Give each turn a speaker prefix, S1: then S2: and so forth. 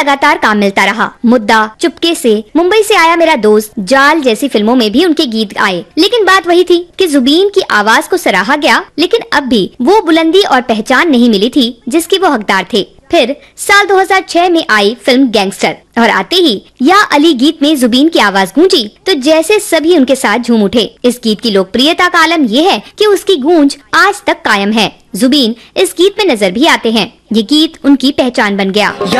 S1: लगातार काम मिलता रहा। मुद्दा, चुपके से, मुंबई से आया मेरा दोस्त, जाल जैसी फिल्मों में भी उनके गीत आए। लेकिन बात वही थी कि जुबीन की आवाज को सराहा गया, लेकिन अब भी वो बुलंदी और पहचान नहीं मिली थी जिसकी वो हकदार थे। फिर साल 2006 में आई फिल्म गैंगस्टर और आते ही या अली गीत में जुबीन की आवाज गूंजी तो जैसे सभी उनके साथ झूम उठे। इस गीत की लोकप्रियता का आलम ये है कि उसकी गूंज आज तक कायम है। जुबीन इस गीत में नजर भी आते हैं। ये गीत उनकी पहचान बन गया।